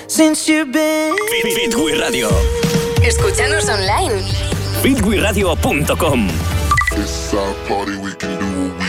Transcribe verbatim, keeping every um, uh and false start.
since you've been. Fit, Fit Radio. Escúchanos online. fit wi radio punto com. It's our party, we can do what we